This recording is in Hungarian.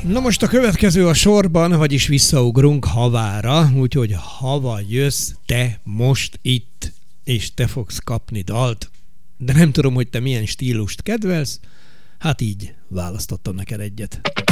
Na most a következő a sorban, vagyis visszaugrunk Havára, úgyhogy Hava, jössz te most itt, és te fogsz kapni dalt. De nem tudom, hogy te milyen stílust kedvelsz, hát így választottam neked egyet.